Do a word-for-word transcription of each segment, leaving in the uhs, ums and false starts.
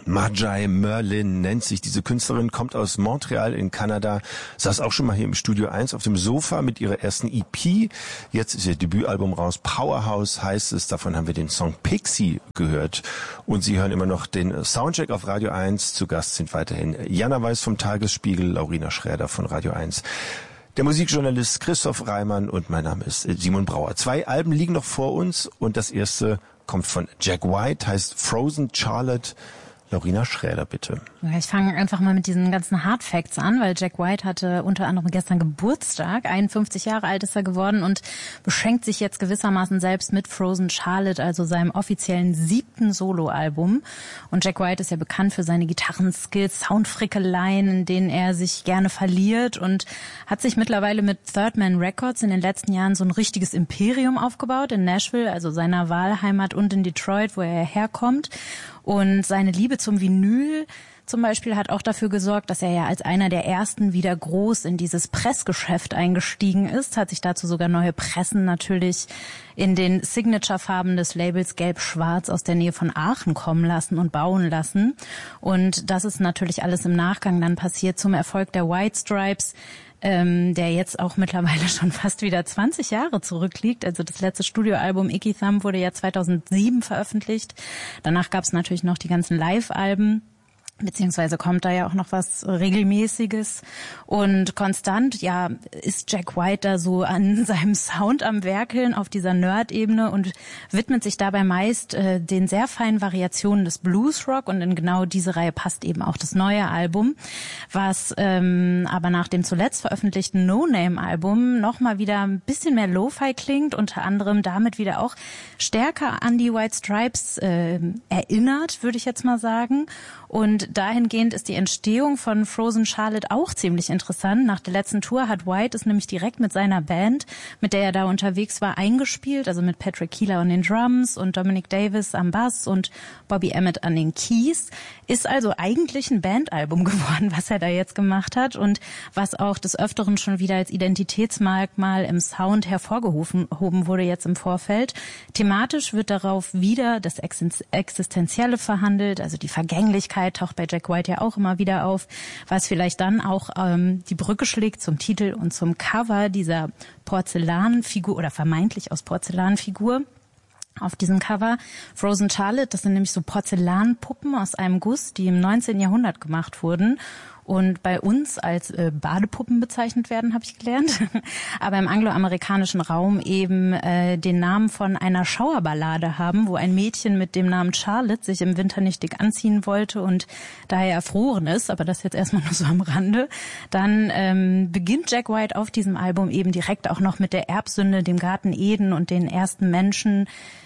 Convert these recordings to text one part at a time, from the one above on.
Marjai Merlin nennt sich diese Künstlerin, kommt aus Montreal in Kanada, saß auch schon mal hier im Studio eins auf dem Sofa mit ihrer ersten E P. Jetzt ist ihr Debütalbum raus, Powerhouse heißt es, davon haben wir den Song Pixie gehört. Und Sie hören immer noch den Soundcheck auf Radio eins. Zu Gast sind weiterhin Jana Weiß vom Tagesspiegel, Laurina Schräder von Radio eins. Der Musikjournalist Christoph Reimann und mein Name ist Simon Brauer. Zwei Alben liegen noch vor uns und das erste kommt von Jack White, heißt Frozen Charlotte. Laurina Schräder, bitte. Ja, ich fange einfach mal mit diesen ganzen Hard Facts an, weil Jack White hatte unter anderem gestern Geburtstag. einundfünfzig Jahre alt ist er geworden und beschenkt sich jetzt gewissermaßen selbst mit Frozen Charlotte, also seinem offiziellen siebten Soloalbum. Und Jack White ist ja bekannt für seine Gitarrenskills, Soundfrickeleien, in denen er sich gerne verliert und hat sich mittlerweile mit Third Man Records in den letzten Jahren so ein richtiges Imperium aufgebaut in Nashville, also seiner Wahlheimat, und in Detroit, wo er herkommt. Und seine Liebe zum Vinyl zum Beispiel hat auch dafür gesorgt, dass er ja als einer der ersten wieder groß in dieses Pressgeschäft eingestiegen ist, hat sich dazu sogar neue Pressen natürlich in den Signature-Farben des Labels Gelb-Schwarz aus der Nähe von Aachen kommen lassen und bauen lassen. Und das ist natürlich alles im Nachgang dann passiert zum Erfolg der White Stripes, ähm, der jetzt auch mittlerweile schon fast wieder zwanzig Jahre zurückliegt. Also das letzte Studioalbum Icky Thumb wurde ja zweitausendsieben veröffentlicht. Danach gab es natürlich noch die ganzen Live-Alben. Beziehungsweise kommt da ja auch noch was Regelmäßiges. Und konstant, ja, ist Jack White da so an seinem Sound am Werkeln auf dieser Nerd-Ebene und widmet sich dabei meist äh, den sehr feinen Variationen des Bluesrock. Und in genau diese Reihe passt eben auch das neue Album, was ähm, aber nach dem zuletzt veröffentlichten No-Name-Album nochmal wieder ein bisschen mehr Lo-Fi klingt, unter anderem damit wieder auch stärker an die White Stripes äh, erinnert, würde ich jetzt mal sagen. Und dahingehend ist die Entstehung von Frozen Charlotte auch ziemlich interessant. Nach der letzten Tour hat White es nämlich direkt mit seiner Band, mit der er da unterwegs war, eingespielt. Also mit Patrick Keeler an den Drums und Dominic Davis am Bass und Bobby Emmett an den Keys. Ist also eigentlich ein Bandalbum geworden, was er da jetzt gemacht hat und was auch des Öfteren schon wieder als Identitätsmerkmal im Sound hervorgehoben wurde jetzt im Vorfeld. Thematisch wird darauf wieder das Existenzielle verhandelt, also die Vergänglichkeit taucht bei Jack White ja auch immer wieder auf, was vielleicht dann auch ähm, die Brücke schlägt zum Titel und zum Cover dieser Porzellanfigur oder vermeintlich aus Porzellanfigur. Auf diesem Cover Frozen Charlotte, das sind nämlich so Porzellanpuppen aus einem Guss, die im neunzehnten Jahrhundert gemacht wurden und bei uns als äh, Badepuppen bezeichnet werden, habe ich gelernt, aber im angloamerikanischen Raum eben äh, den Namen von einer Schauerballade haben, wo ein Mädchen mit dem Namen Charlotte sich im Winter nicht dick anziehen wollte und daher erfroren ist, aber das jetzt erstmal nur so am Rande. Dann ähm, beginnt Jack White auf diesem Album eben direkt auch noch mit der Erbsünde, dem Garten Eden und den ersten Menschen,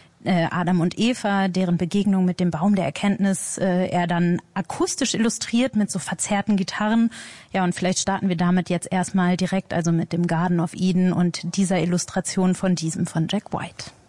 Adam und Eva, deren Begegnung mit dem Baum der Erkenntnis äh, er dann akustisch illustriert mit so verzerrten Gitarren. Ja, und vielleicht starten wir damit jetzt erstmal direkt, also mit dem Garden of Eden und dieser Illustration von diesem von Jack White.